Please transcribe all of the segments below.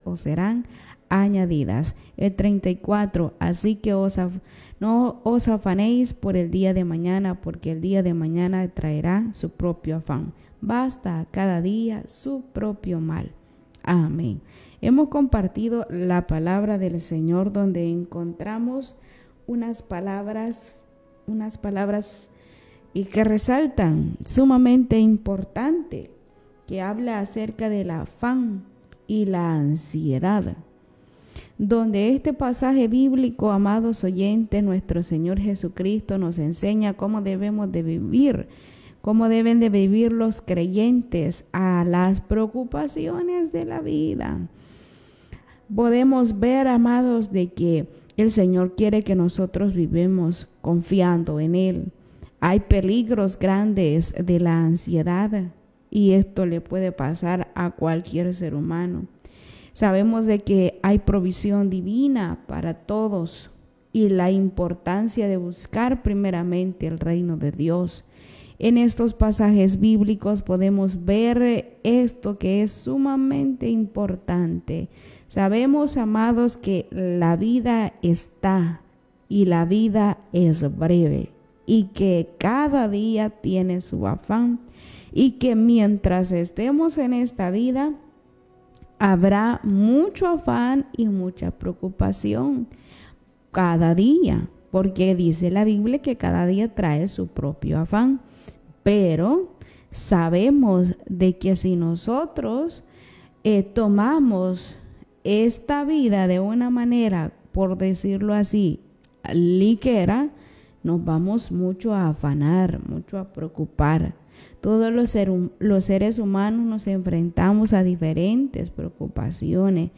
os serán añadidas. El 34, así que no os afanéis por el día de mañana, porque el día de mañana traerá su propio afán. Basta a cada día su propio mal. Amén. Hemos compartido la palabra del Señor, donde encontramos unas palabras y que resaltan sumamente importante, que habla acerca del afán y la ansiedad. Donde este pasaje bíblico, amados oyentes, nuestro Señor Jesucristo nos enseña cómo debemos de vivir, cómo deben de vivir los creyentes a las preocupaciones de la vida. Podemos ver, amados, de que el Señor quiere que nosotros vivamos confiando en Él. Hay peligros grandes de la ansiedad y esto le puede pasar a cualquier ser humano. Sabemos de que hay provisión divina para todos y la importancia de buscar primeramente el reino de Dios. En estos pasajes bíblicos podemos ver esto que es sumamente importante. Sabemos, amados, que la vida está y la vida es breve y que cada día tiene su afán y que mientras estemos en esta vida habrá mucho afán y mucha preocupación cada día, porque dice la Biblia que cada día trae su propio afán. Pero sabemos de que si nosotros tomamos esta vida de una manera, por decirlo así, ligera, nos vamos mucho a afanar, mucho a preocupar. Todos los seres humanos nos enfrentamos a diferentes preocupaciones.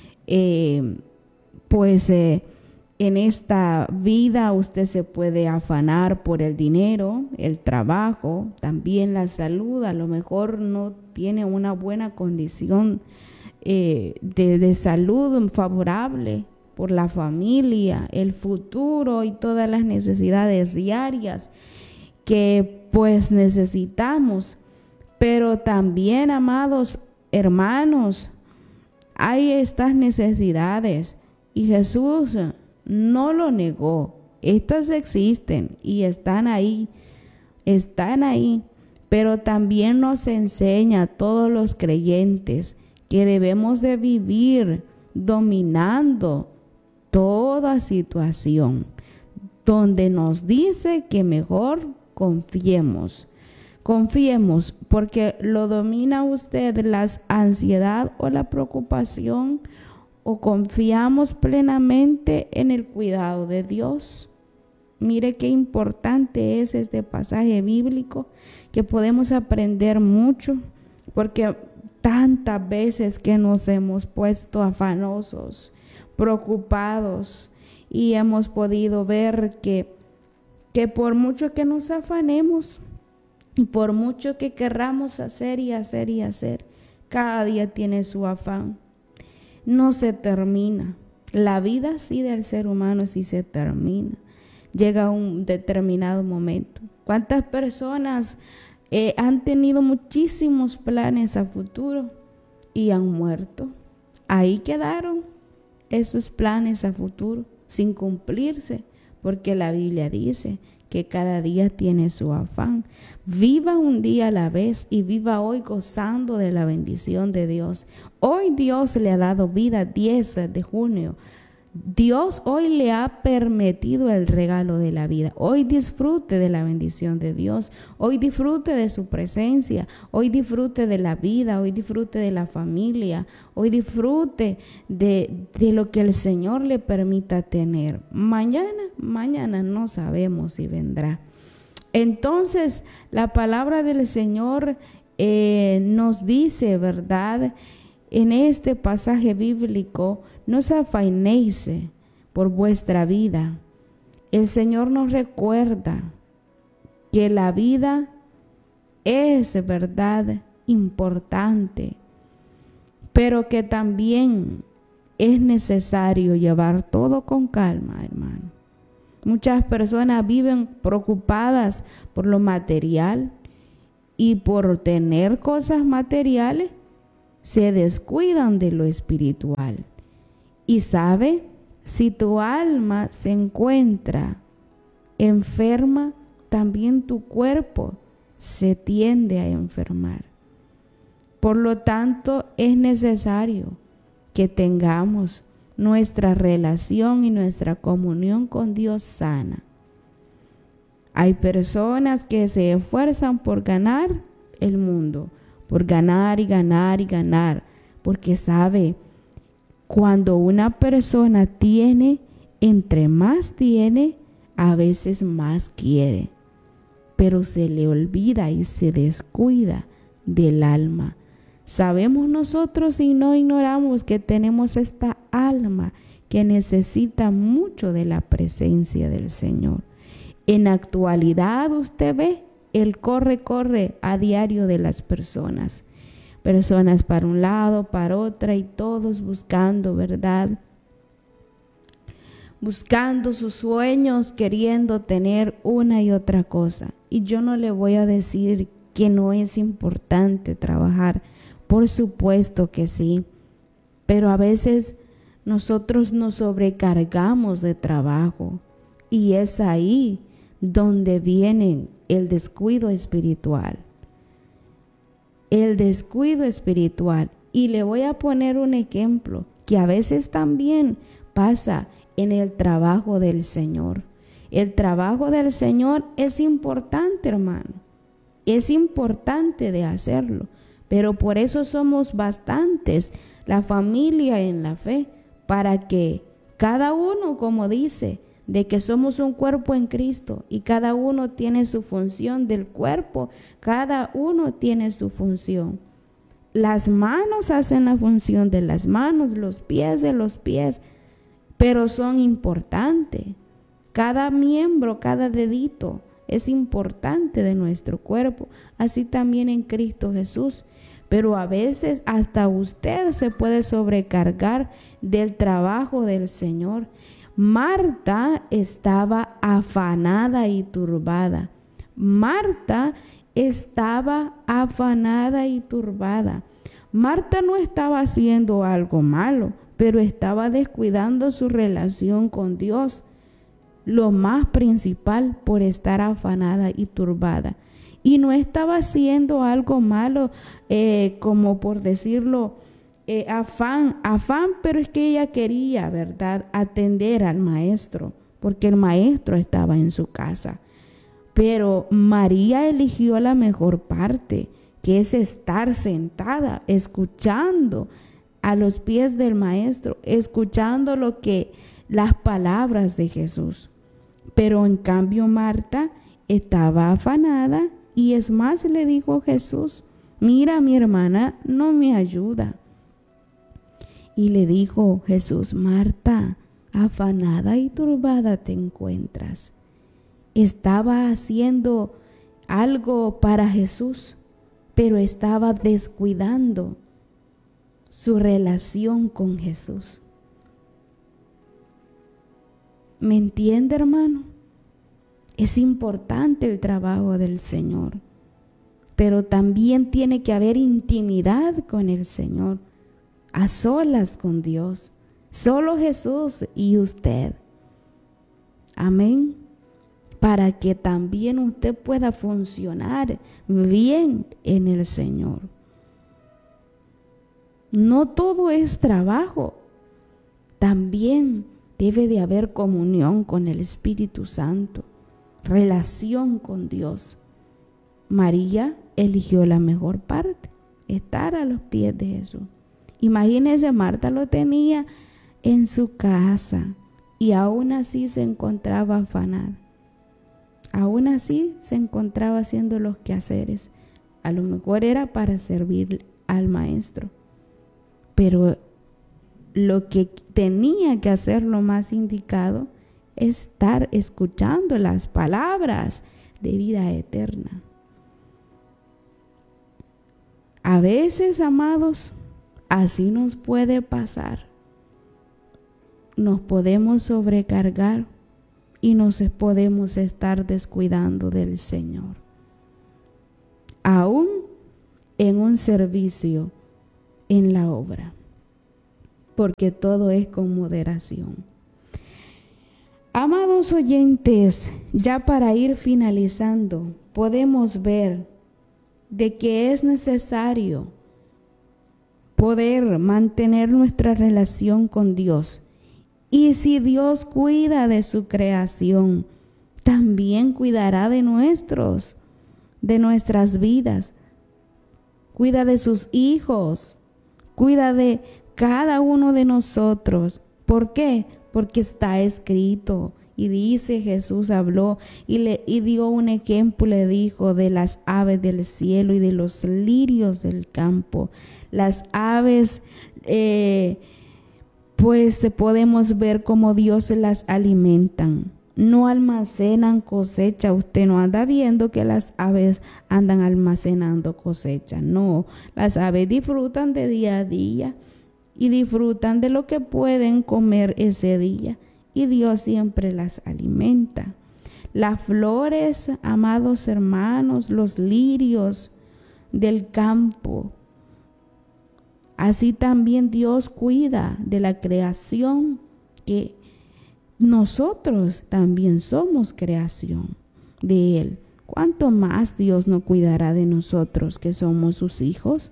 En esta vida usted se puede afanar por el dinero, el trabajo, también la salud. A lo mejor no tiene una buena condición de salud favorable, por la familia, el futuro y todas las necesidades diarias que pues necesitamos. Pero también, amados hermanos, hay estas necesidades y Jesús no lo negó. Estas existen y están ahí, pero también nos enseña a todos los creyentes que debemos de vivir dominando toda situación, donde nos dice que mejor confiemos, porque lo domina usted la ansiedad o la preocupación, o confiamos plenamente en el cuidado de Dios. Mire qué importante es este pasaje bíblico, que podemos aprender mucho, porque tantas veces que nos hemos puesto afanosos, preocupados, y hemos podido ver que por mucho que nos afanemos, y por mucho que querramos hacer y hacer y hacer, cada día tiene su afán. No se termina. La vida sí del ser humano sí se termina. Llega un determinado momento. ¿Cuántas personas han tenido muchísimos planes a futuro y han muerto? Ahí quedaron esos planes a futuro sin cumplirse, porque la Biblia dice que cada día tiene su afán. Viva un día a la vez y viva hoy gozando de la bendición de Dios. Hoy Dios le ha dado vida, 10 de junio. Dios hoy le ha permitido el regalo de la vida. Hoy disfrute de la bendición de Dios. Hoy disfrute de su presencia. Hoy disfrute de la vida. Hoy disfrute de la familia. Hoy disfrute de lo que el Señor le permita tener. Mañana no sabemos si vendrá. Entonces, la palabra del Señor nos dice, ¿verdad?, en este pasaje bíblico: no os afanéis por vuestra vida. El Señor nos recuerda que la vida es, verdad, importante, pero que también es necesario llevar todo con calma, hermano. Muchas personas viven preocupadas por lo material y por tener cosas materiales se descuidan de lo espiritual. Y sabe, si tu alma se encuentra enferma, también tu cuerpo se tiende a enfermar. Por lo tanto, es necesario que tengamos nuestra relación y nuestra comunión con Dios sana. Hay personas que se esfuerzan por ganar el mundo, por ganar y ganar y ganar, porque sabe, cuando una persona tiene, entre más tiene, a veces más quiere, pero se le olvida y se descuida del alma. Sabemos nosotros y no ignoramos que tenemos esta alma que necesita mucho de la presencia del Señor. En la actualidad usted ve el corre a diario de las personas. Personas para un lado, para otra y todos buscando, ¿verdad? Buscando sus sueños, queriendo tener una y otra cosa. Y yo no le voy a decir que no es importante trabajar. Por supuesto que sí, pero a veces nosotros nos sobrecargamos de trabajo y es ahí donde viene el descuido espiritual. El descuido espiritual. Y le voy a poner un ejemplo que a veces también pasa en el trabajo del Señor. El trabajo del Señor es importante, hermano. Es importante de hacerlo. Pero por eso somos bastantes, la familia en la fe, para que cada uno, como dice, de que somos un cuerpo en Cristo y cada uno tiene su función del cuerpo, cada uno tiene su función. Las manos hacen la función de las manos, los pies de los pies, pero son importantes. Cada miembro, cada dedito es importante de nuestro cuerpo, así también en Cristo Jesús. Pero a veces hasta usted se puede sobrecargar del trabajo del Señor. Marta estaba afanada y turbada. Marta estaba afanada y turbada. Marta no estaba haciendo algo malo, pero estaba descuidando su relación con Dios. Lo más principal por estar afanada y turbada. Y no estaba haciendo algo malo, como por decirlo, afán, pero es que ella quería, ¿verdad?, atender al maestro, porque el maestro estaba en su casa. Pero María eligió la mejor parte, que es estar sentada, escuchando a los pies del maestro, escuchando las palabras de Jesús. Pero en cambio Marta estaba afanada. Y es más, le dijo Jesús, mira, mi hermana no me ayuda. Y le dijo Jesús, Marta, afanada y turbada te encuentras. Estaba haciendo algo para Jesús, pero estaba descuidando su relación con Jesús. ¿Me entiende, hermano? Es importante el trabajo del Señor, pero también tiene que haber intimidad con el Señor, a solas con Dios, solo Jesús y usted. Amén. Para que también usted pueda funcionar bien en el Señor. No todo es trabajo, también debe de haber comunión con el Espíritu Santo. Relación con Dios. María eligió la mejor parte, estar a los pies de Jesús. Imagínense, Marta lo tenía en su casa y aún así se encontraba afanada. Aún así se encontraba haciendo los quehaceres. A lo mejor era para servir al maestro. Pero lo que tenía que hacer, lo más indicado, estar escuchando las palabras de vida eterna. A veces, amados, así nos puede pasar. Nos podemos sobrecargar y nos podemos estar descuidando del Señor. Aún en un servicio en la obra, porque todo es con moderación. Amados oyentes, ya para ir finalizando, podemos ver de que es necesario poder mantener nuestra relación con Dios. Y si Dios cuida de su creación, también cuidará de nuestras vidas. Cuida de sus hijos, cuida de cada uno de nosotros. ¿Por qué? Porque está escrito. Y dice, Jesús habló y dio un ejemplo, le dijo de las aves del cielo y de los lirios del campo. Las aves, pues podemos ver cómo Dios las alimentan. No almacenan cosecha. Usted no anda viendo que las aves andan almacenando cosecha. No, las aves disfrutan de día a día y disfrutan de lo que pueden comer ese día. Y Dios siempre las alimenta. Las flores, amados hermanos, los lirios del campo. Así también Dios cuida de la creación, que nosotros también somos creación de Él. ¿Cuánto más Dios no cuidará de nosotros que somos sus hijos?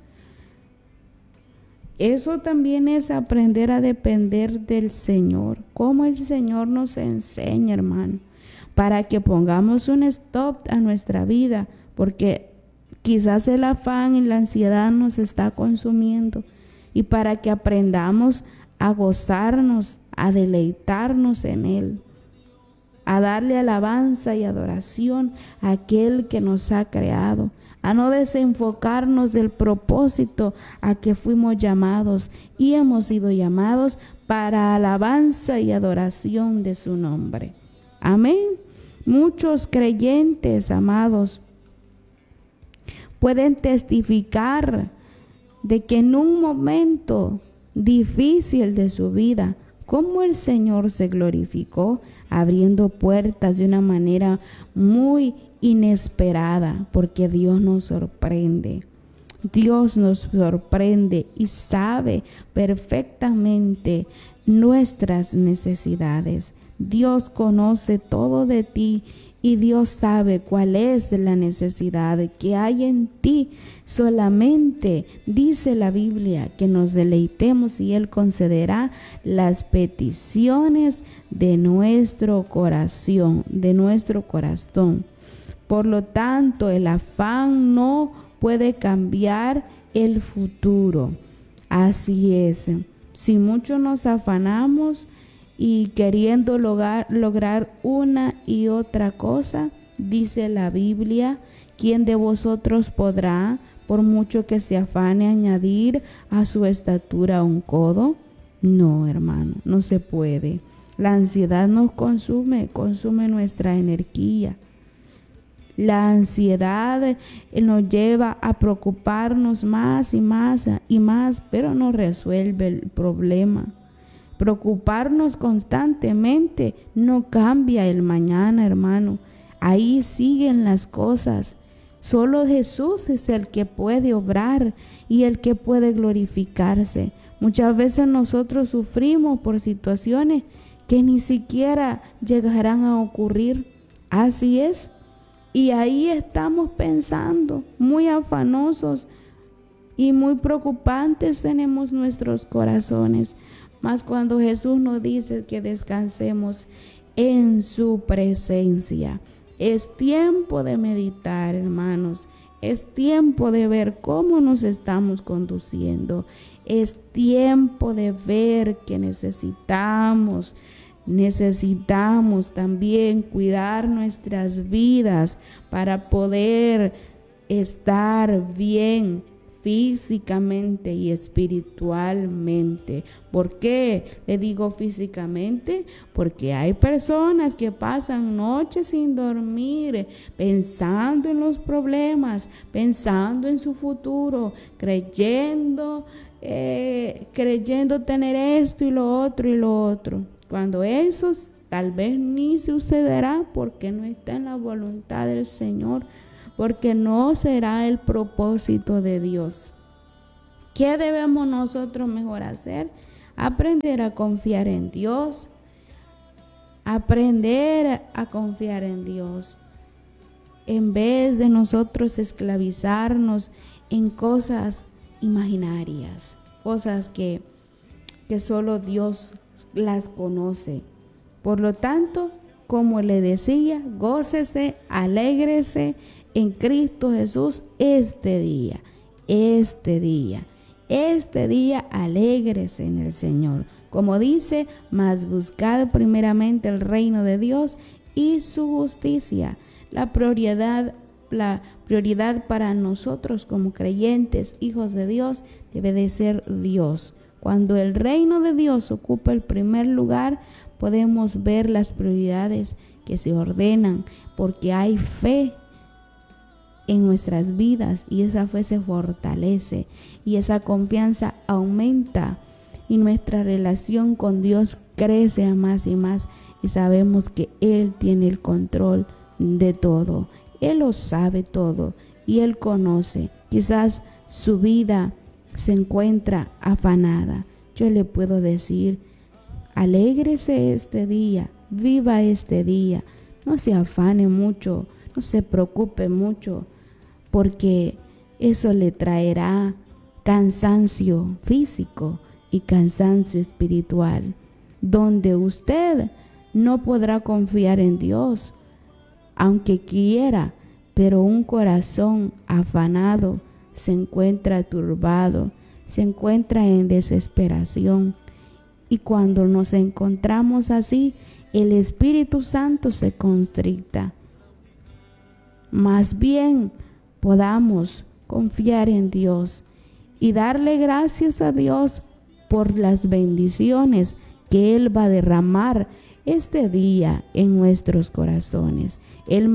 Eso también es aprender a depender del Señor. Como el Señor nos enseña, hermano, para que pongamos un stop a nuestra vida, porque quizás el afán y la ansiedad nos está consumiendo, y para que aprendamos a gozarnos, a deleitarnos en Él, a darle alabanza y adoración a aquel que nos ha creado, a no desenfocarnos del propósito a que fuimos llamados y hemos sido llamados para alabanza y adoración de su nombre. Amén. Muchos creyentes, amados, pueden testificar de que en un momento difícil de su vida, cómo el Señor se glorificó abriendo puertas de una manera muy inesperada, porque Dios nos sorprende. Dios nos sorprende y sabe perfectamente nuestras necesidades. Dios conoce todo de ti y Dios sabe cuál es la necesidad que hay en ti. Solamente dice la Biblia que nos deleitemos y Él concederá las peticiones de nuestro corazón, Por lo tanto, el afán no puede cambiar el futuro. Así es. Si mucho nos afanamos y queriendo lograr una y otra cosa, dice la Biblia, ¿quién de vosotros podrá, por mucho que se afane, añadir a su estatura un codo? No, hermano, no se puede. La ansiedad nos consume nuestra energía. La ansiedad nos lleva a preocuparnos más y más y más, pero no resuelve el problema. Preocuparnos constantemente no cambia el mañana, hermano. Ahí siguen las cosas. Solo Jesús es el que puede obrar y el que puede glorificarse. Muchas veces nosotros sufrimos por situaciones que ni siquiera llegarán a ocurrir. Así es. Y ahí estamos pensando, muy afanosos y muy preocupantes tenemos nuestros corazones. Mas cuando Jesús nos dice que descansemos en su presencia, es tiempo de meditar, hermanos. Es tiempo de ver cómo nos estamos conduciendo. Es tiempo de ver que necesitamos también cuidar nuestras vidas para poder estar bien físicamente y espiritualmente. ¿Por qué le digo físicamente? Porque hay personas que pasan noches sin dormir, pensando en los problemas, pensando en su futuro, creyendo tener esto y lo otro. Cuando eso tal vez ni sucederá porque no está en la voluntad del Señor, porque no será el propósito de Dios. ¿Qué debemos nosotros mejor hacer? Aprender a confiar en Dios. Aprender a confiar en Dios. En vez de nosotros esclavizarnos en cosas imaginarias, cosas que solo Dios las conoce. Por lo tanto, como le decía, gócese, alégrese en Cristo Jesús este día, alégrese en el Señor. Como dice, mas buscad primeramente el reino de Dios y su justicia. La prioridad para nosotros como creyentes, hijos de Dios, debe de ser Dios. Cuando el reino de Dios ocupa el primer lugar, podemos ver las prioridades que se ordenan, porque hay fe en nuestras vidas y esa fe se fortalece y esa confianza aumenta y nuestra relación con Dios crece a más y más y sabemos que Él tiene el control de todo. Él lo sabe todo y Él conoce. Quizás su vida se encuentra afanada. Yo le puedo decir, alégrese este día, viva este día, no se afane mucho, no se preocupe mucho, porque eso le traerá cansancio físico y cansancio espiritual, donde usted no podrá confiar en Dios, aunque quiera, pero un corazón afanado se encuentra turbado, se encuentra en desesperación. Y cuando nos encontramos así, el Espíritu Santo se constricta. Más bien podamos confiar en Dios y darle gracias a Dios por las bendiciones que Él va a derramar este día en nuestros corazones. El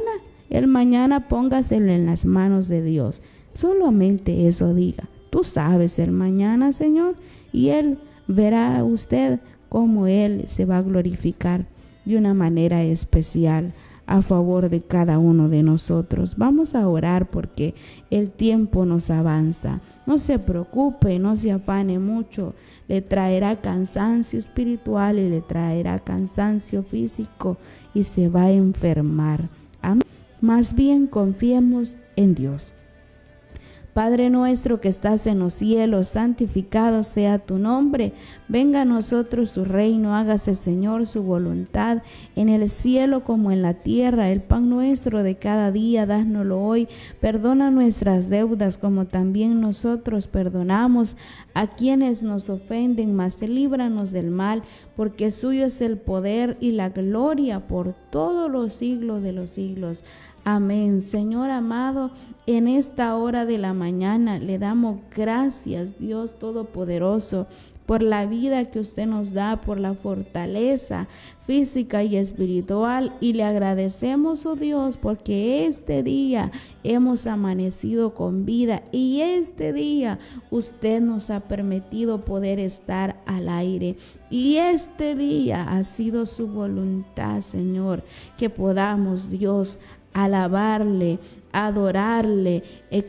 mañana póngaselo en las manos de Dios. Solamente eso diga. Tú sabes el mañana, Señor, y Él verá usted cómo Él se va a glorificar de una manera especial a favor de cada uno de nosotros. Vamos a orar porque el tiempo nos avanza. No se preocupe, no se afane mucho. Le traerá cansancio espiritual y le traerá cansancio físico y se va a enfermar. Amén. Más bien confiemos en Dios. Padre nuestro que estás en los cielos, santificado sea tu nombre. Venga a nosotros su reino, hágase Señor su voluntad en el cielo como en la tierra. El pan nuestro de cada día, dánoslo hoy. Perdona nuestras deudas como también nosotros perdonamos a quienes nos ofenden, mas líbranos del mal, porque suyo es el poder y la gloria por todos los siglos de los siglos. Amén. Señor amado, en esta hora de la mañana le damos gracias, Dios Todopoderoso, por la vida que usted nos da, por la fortaleza física y espiritual, y le agradecemos, oh Dios, porque este día hemos amanecido con vida y este día usted nos ha permitido poder estar al aire y este día ha sido su voluntad, Señor, que podamos, Dios, alabarle, adorarle,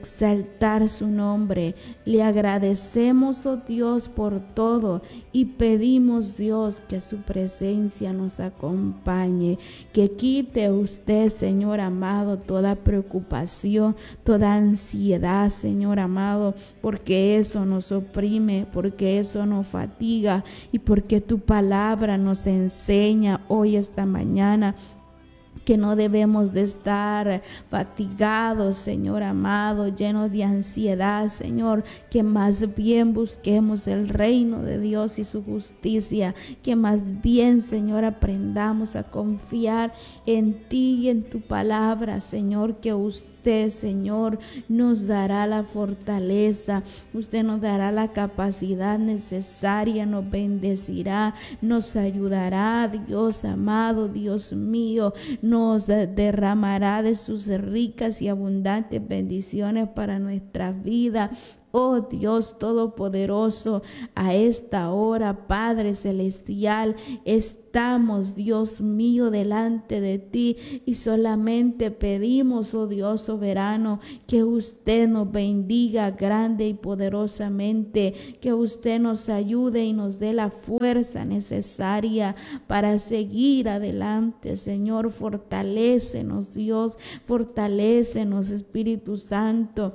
exaltar su nombre. Le agradecemos, oh Dios, por todo y pedimos, Dios, que su presencia nos acompañe, que quite usted, Señor amado, toda preocupación, toda ansiedad, Señor amado, porque eso nos oprime, porque eso nos fatiga y porque tu palabra nos enseña hoy, esta mañana, que no debemos de estar fatigados, Señor amado, llenos de ansiedad, Señor, que más bien busquemos el reino de Dios y su justicia, que más bien, Señor, aprendamos a confiar en ti y en tu palabra, Señor, que usted, Señor, nos dará la fortaleza, usted nos dará la capacidad necesaria, nos bendecirá, nos ayudará, Dios amado, Dios mío, nos derramará de sus ricas y abundantes bendiciones para nuestra vida. Oh Dios Todopoderoso, a esta hora, Padre Celestial, estamos, Dios mío, delante de ti y solamente pedimos, oh Dios soberano, que usted nos bendiga grande y poderosamente, que usted nos ayude y nos dé la fuerza necesaria para seguir adelante. Señor, fortalécenos, Dios, fortalécenos, Espíritu Santo.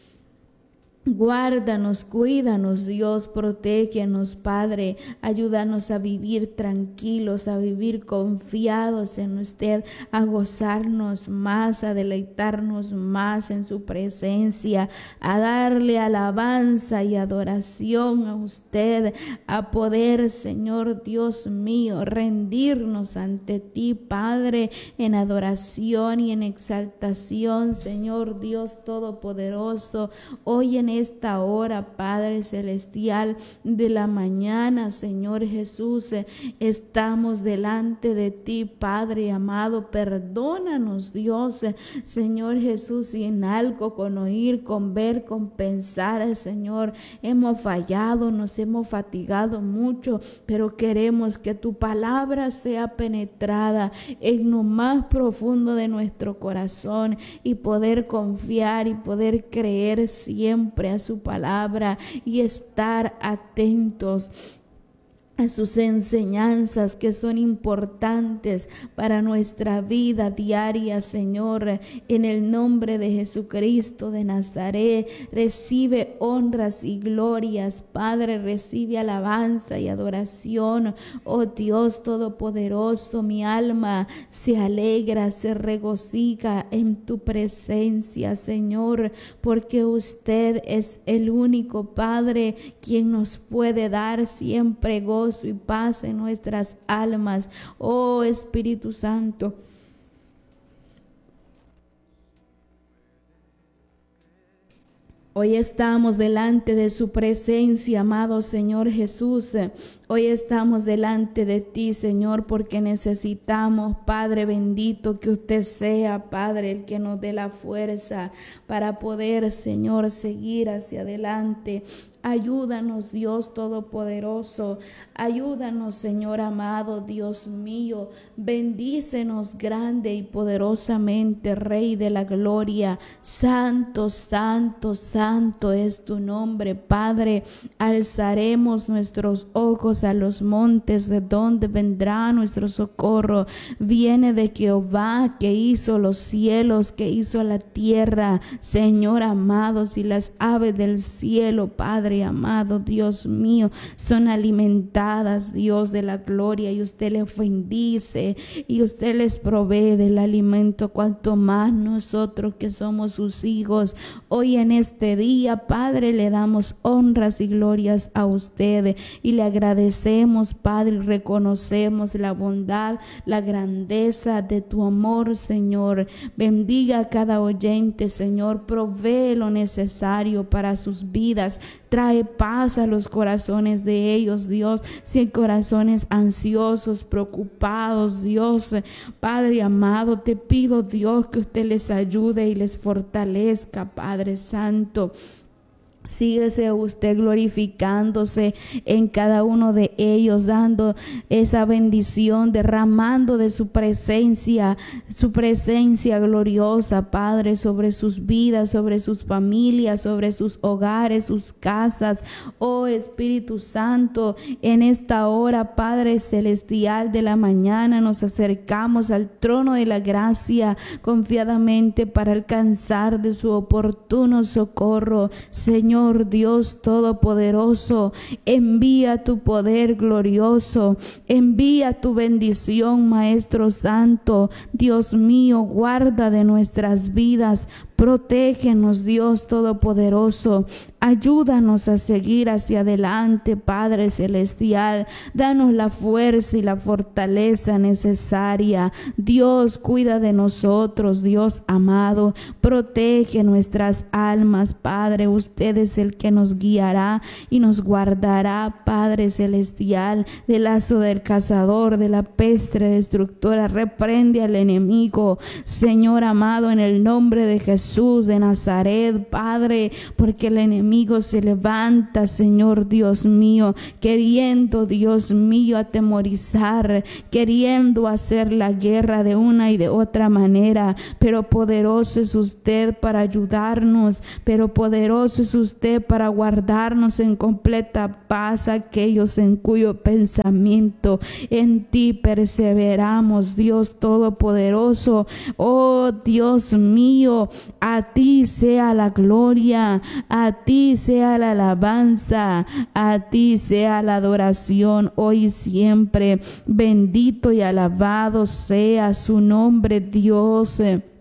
Guárdanos, cuídanos, Dios, protégenos, Padre, ayúdanos a vivir tranquilos, a vivir confiados en usted, a gozarnos más, a deleitarnos más en su presencia, a darle alabanza y adoración a usted, a poder, Señor Dios mío, rendirnos ante ti, Padre, en adoración y en exaltación, Señor Dios Todopoderoso. Hoy en esta hora, Padre Celestial, de la mañana, Señor Jesús, estamos delante de ti, Padre amado. Perdónanos, Dios, Señor Jesús, si en algo, con oír, con ver, con pensar, Señor, hemos fallado, nos hemos fatigado mucho, pero queremos que tu palabra sea penetrada en lo más profundo de nuestro corazón y poder confiar y poder creer siempre a su palabra y estar atentos a sus enseñanzas que son importantes para nuestra vida diaria, Señor. En el nombre de Jesucristo de Nazaret, recibe honras y glorias, Padre, recibe alabanza y adoración. Oh Dios Todopoderoso, mi alma se alegra, se regocija en tu presencia, Señor, porque usted es el único Padre quien nos puede dar siempre gozo y paz en nuestras almas. Oh Espíritu Santo, hoy estamos delante de su presencia, amado Señor Jesús. Hoy estamos delante de ti, Señor, porque necesitamos, Padre bendito, que usted sea, Padre, el que nos dé la fuerza para poder, Señor, seguir hacia adelante. Ayúdanos, Dios Todopoderoso. Ayúdanos, Señor amado, Dios mío. Bendícenos grande y poderosamente, Rey de la gloria. Santo, santo, santo es tu nombre, Padre. Alzaremos nuestros ojos a los montes, de donde vendrá nuestro socorro. Viene de Jehová, que hizo los cielos, que hizo la tierra. Señor amado, si las aves del cielo, Padre amado, Dios mío, son alimentadas, Dios de la gloria, y usted les bendice y usted les provee del alimento, cuanto más nosotros que somos sus hijos. Hoy en este día, Padre, le damos honras y glorias a usted y le agradecemos, Padre, y reconocemos la bondad, la grandeza de tu amor, Señor. Bendiga a cada oyente, Señor, provee lo necesario para sus vidas. Trae paz a los corazones de ellos, Dios. Si hay corazones ansiosos, preocupados, Dios, Padre amado, te pido, Dios, que usted les ayude y les fortalezca, Padre Santo. Síguese usted glorificándose en cada uno de ellos, dando esa bendición, derramando de su presencia gloriosa, Padre, sobre sus vidas, sobre sus familias, sobre sus hogares, sus casas. Oh Espíritu Santo, en esta hora, Padre celestial de la mañana, nos acercamos al trono de la gracia confiadamente para alcanzar de su oportuno socorro. Señor Dios Todopoderoso, envía tu poder glorioso, envía tu bendición, Maestro Santo. Dios mío, guarda de nuestras vidas. Protégenos, Dios Todopoderoso. Ayúdanos a seguir hacia adelante, Padre Celestial. Danos la fuerza y la fortaleza necesaria. Dios, cuida de nosotros, Dios amado. Protege nuestras almas, Padre. Usted es el que nos guiará y nos guardará, Padre Celestial, del lazo del cazador, de la peste destructora. Reprende al enemigo, Señor amado, en el nombre de Jesús. Jesús de Nazaret, Padre, porque el enemigo se levanta, Señor Dios mío, queriendo, Dios mío, atemorizar, queriendo hacer la guerra de una y de otra manera, pero poderoso es usted para ayudarnos, pero poderoso es usted para guardarnos en completa paz aquellos en cuyo pensamiento en ti perseveramos, Dios Todopoderoso. Oh Dios mío, a ti sea la gloria, a ti sea la alabanza, a ti sea la adoración hoy y siempre. Bendito y alabado sea su nombre, Dios.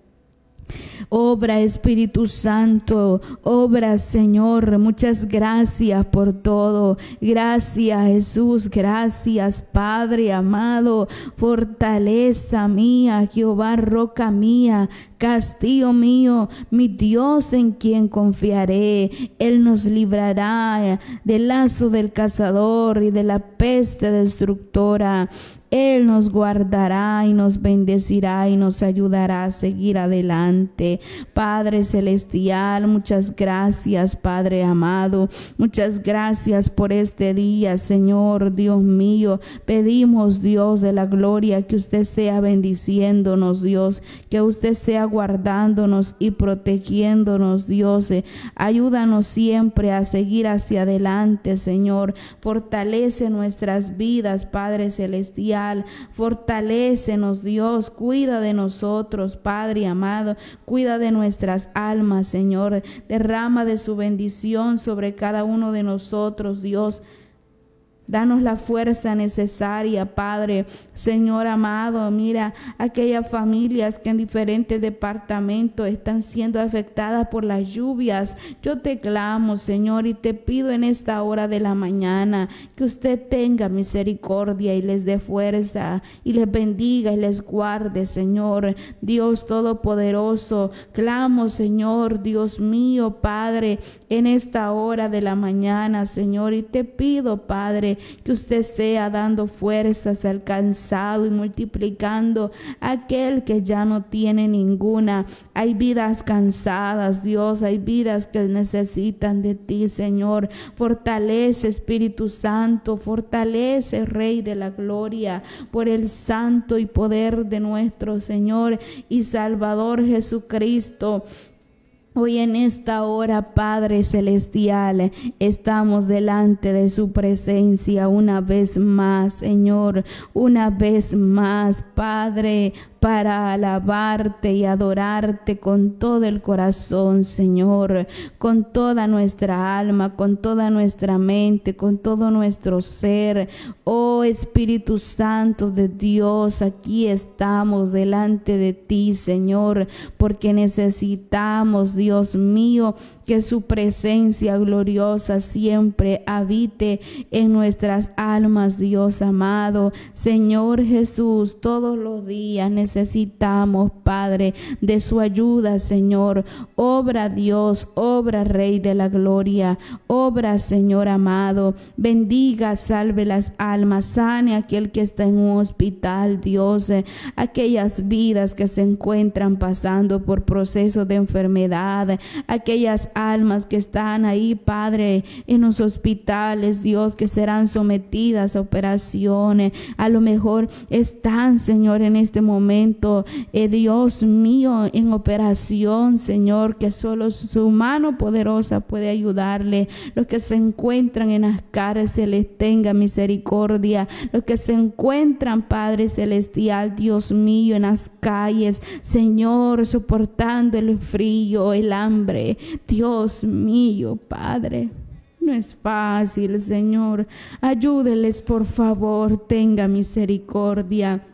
Obra Espíritu Santo, obra Señor, muchas gracias por todo. Gracias Jesús, gracias Padre amado, fortaleza mía, Jehová roca mía, castillo mío, mi Dios en quien confiaré. Él nos librará del lazo del cazador y de la peste destructora. Él nos guardará y nos bendecirá y nos ayudará a seguir adelante. Padre celestial, muchas gracias, Padre amado. Muchas gracias por este día, Señor Dios mío. Pedimos, Dios de la gloria, que usted sea bendiciéndonos, Dios, que usted sea guardándonos y protegiéndonos, Dios. Ayúdanos siempre a seguir hacia adelante, Señor. Fortalece nuestras vidas, Padre celestial. Fortalécenos, Dios, cuida de nosotros, Padre amado, cuida de nuestras almas, Señor, derrama de su bendición sobre cada uno de nosotros, Dios. Danos la fuerza necesaria, Padre. Señor amado, mira aquellas familias que en diferentes departamentos están siendo afectadas por las lluvias. Yo te clamo, Señor, y te pido en esta hora de la mañana que usted tenga misericordia y les dé fuerza y les bendiga y les guarde, Señor. Dios Todopoderoso, clamo, Señor, Dios mío, Padre, en esta hora de la mañana, Señor, y te pido, Padre, que usted sea dando fuerzas al cansado y multiplicando aquel que ya no tiene ninguna. Hay vidas cansadas, Dios, hay vidas que necesitan de ti, Señor. Fortalece, Espíritu Santo, fortalece, Rey de la gloria, por el santo y poder de nuestro Señor y Salvador Jesucristo. Hoy en esta hora, Padre Celestial, estamos delante de su presencia una vez más, Señor, una vez más, Padre, para alabarte y adorarte con todo el corazón, Señor, con toda nuestra alma, con toda nuestra mente, con todo nuestro ser. Oh Espíritu Santo de Dios, aquí estamos delante de ti, Señor, porque necesitamos, Dios mío, que su presencia gloriosa siempre habite en nuestras almas, Dios amado. Señor Jesús, todos los días necesitamos, Padre, de su ayuda, Señor. Obra, Dios, obra, Rey de la gloria, obra, Señor amado. Bendiga, salve las almas, sane a aquel que está en un hospital, Dios, aquellas vidas que se encuentran pasando por procesos de enfermedad, aquellas almas que están ahí, Padre, en los hospitales, Dios, que serán sometidas a operaciones. A lo mejor están, Señor, en este momento, Dios mío, en operación, Señor, que solo su mano poderosa puede ayudarle. Los que se encuentran en las cárceles, tenga misericordia. Los que se encuentran, Padre Celestial, Dios mío, en las calles, Señor, soportando el frío, el hambre. Dios mío, Padre, no es fácil, Señor. Ayúdeles, por favor, tenga misericordia.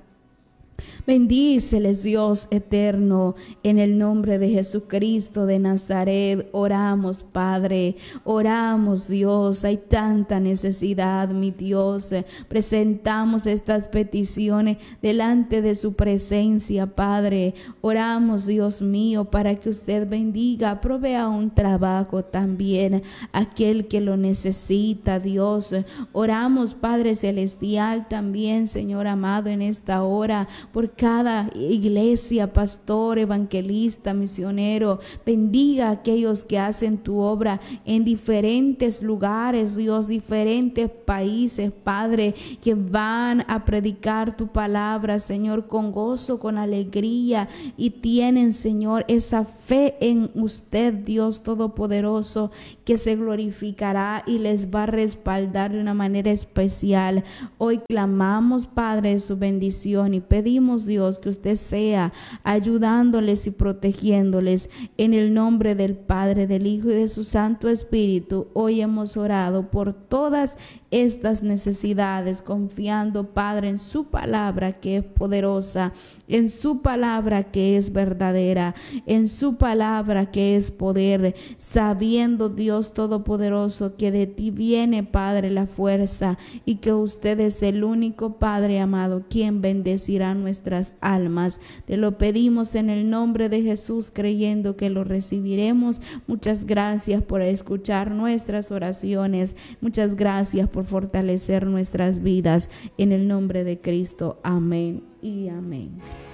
Bendíceles, Dios eterno, en el nombre de Jesucristo de Nazaret. Oramos, Padre, oramos, Dios. Hay tanta necesidad, mi Dios. Presentamos estas peticiones delante de su presencia, Padre. Oramos, Dios mío, para que usted bendiga, provea un trabajo también a aquel que lo necesita, Dios. Oramos, Padre Celestial, también, Señor amado, en esta hora por cada iglesia, pastor, evangelista, misionero. Bendiga a aquellos que hacen tu obra en diferentes lugares, Dios, diferentes países, Padre, que van a predicar tu palabra, Señor, con gozo, con alegría, y tienen, Señor, esa fe en usted, Dios Todopoderoso, que se glorificará y les va a respaldar de una manera especial. Hoy clamamos, Padre, su bendición y pedimos, Dios, que usted sea ayudándoles y protegiéndoles en el nombre del Padre, del Hijo y de su Santo Espíritu. Hoy hemos orado por todas estas necesidades, confiando, Padre, en su palabra que es poderosa, en su palabra que es verdadera, en su palabra que es poder, sabiendo, Dios Todopoderoso, que de ti viene, Padre, la fuerza, y que usted es el único, Padre amado, quien bendecirá nuestras almas. Te lo pedimos en el nombre de Jesús, creyendo que lo recibiremos. Muchas gracias por escuchar nuestras oraciones. Muchas gracias por fortalecer nuestras vidas. En el nombre de Cristo. Amén y amén.